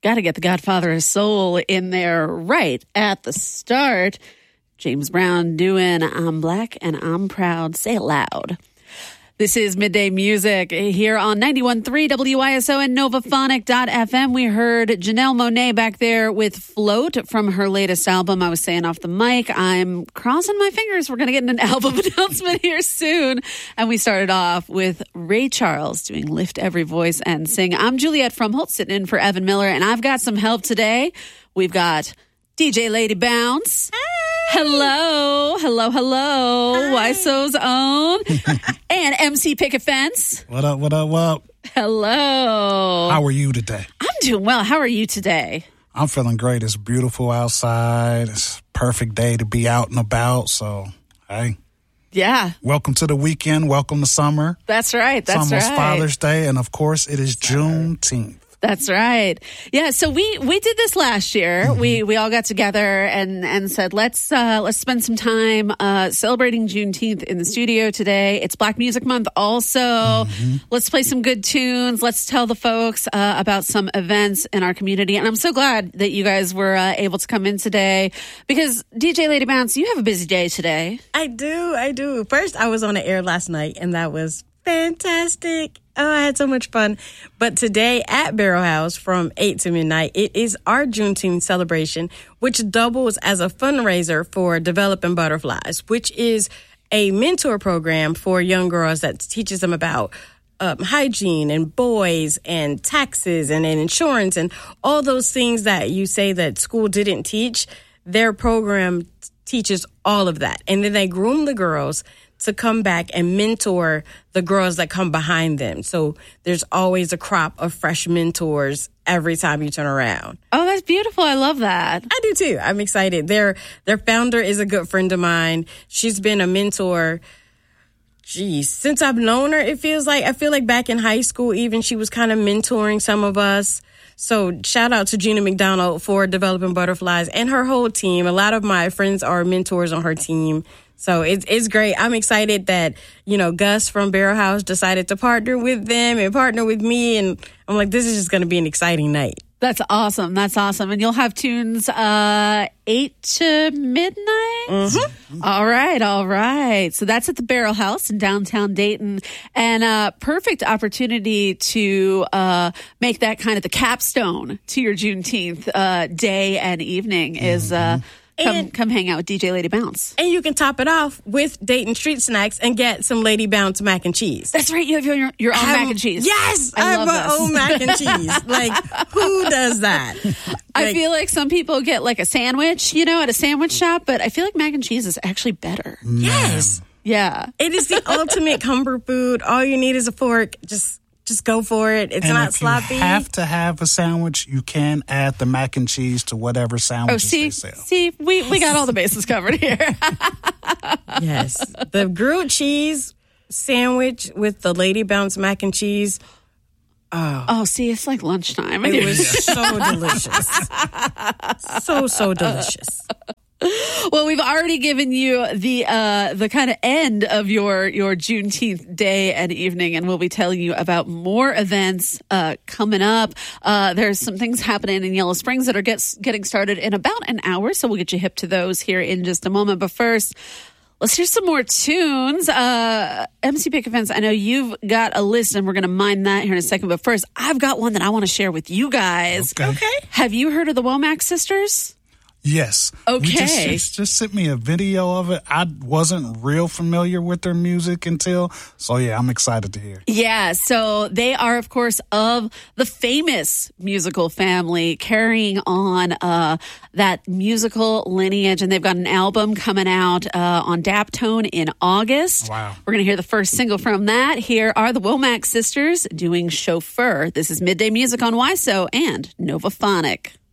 got to get the Godfather of Soul in there right at the start. James Brown doing I'm Black and I'm Proud. Say it loud. This is Midday Music here on 91.3 WISO and Novaphonic.fm. We heard Janelle Monáe back there with Float from her latest album. I was saying off the mic, I'm crossing my fingers. We're going to get an album announcement here soon. And we started off with Ray Charles doing Lift Every Voice and Sing. I'm Juliette Frumholtz sitting in for Evan Miller, and I've got some help today. We've got DJ Lady Bounce. Hello. WISO's own. And MC Picket Fence. What up? Hello. How are you today? I'm doing well. How are you today? I'm feeling great. It's beautiful outside. It's a perfect day to be out and about. So, hey. Yeah. Welcome to the weekend. Welcome to summer. That's right. It's almost Father's Day. And, of course, it is Juneteenth. That's right. Yeah, so we did this last year. Mm-hmm. We all got together and said let's spend some time celebrating Juneteenth in the studio today. It's Black Music Month also. Mm-hmm. Let's play some good tunes. Let's tell the folks about some events in our community. And I'm so glad that you guys were able to come in today because DJ Lady Bounce, you have a busy day today. I do. First, I was on the air last night and that was fantastic. Oh, I had so much fun. But today at Barrel House from 8 to midnight, it is our Juneteenth celebration, which doubles as a fundraiser for Developing Butterflies, which is a mentor program for young girls that teaches them about hygiene and boys and taxes and insurance and all those things that you say that school didn't teach. Their program teaches all of that. And then they groom the girls to come back and mentor the girls that come behind them. So there's always a crop of fresh mentors every time you turn around. Oh, that's beautiful. I love that. I do too. I'm excited. Their founder is a good friend of mine. She's been a mentor, since I've known her, it feels like. I feel like back in high school even, she was kind of mentoring some of us. So shout out to Gina McDonald for Developing Butterflies and her whole team. A lot of my friends are mentors on her team. So it's great. I'm excited that, Gus from Barrel House decided to partner with them and partner with me. And I'm like, this is just going to be an exciting night. That's awesome. And you'll have tunes 8 to midnight? Mm-hmm. All right. So that's at the Barrel House in downtown Dayton. And perfect opportunity to make that kind of the capstone to your Juneteenth day and evening is... Come hang out with DJ Lady Bounce. And you can top it off with Dayton Street Snacks and get some Lady Bounce mac and cheese. That's right. You have your own mac and cheese. Yes, I have my own mac and cheese. Like, who does that? I feel like some people get like a sandwich, at a sandwich shop, but I feel like mac and cheese is actually better. Yes. Yeah. It is the ultimate comfort food. All you need is a fork. Just go for it. It's not sloppy. If you have to have a sandwich, you can add the mac and cheese to whatever sandwiches they sell. See, we got all the bases covered here. Yes. The grilled cheese sandwich with the Lady Bounce mac and cheese. Oh, see, it's like lunchtime. It was so delicious. So delicious. Well, we've already given you the kind of end of your Juneteenth day and evening, and we'll be telling you about more events coming up. There's some things happening in Yellow Springs that are getting started in about an hour, so we'll get you hip to those here in just a moment. But first, let's hear some more tunes. MC Picket Fence, I know you've got a list, and we're going to mine that here in a second. But first, I've got one that I want to share with you guys. Okay. Have you heard of the Womack Sisters? Yes. Okay. Just sent me a video of it. I wasn't real familiar with their music so yeah, I'm excited to hear. Yeah, so they are, of course, of the famous musical family, carrying on that musical lineage, and they've got an album coming out on Daptone in August. Wow. We're going to hear the first single from that. Here are the Womack Sisters doing Chauffeur. This is Midday Music on WISO and Novaphonic.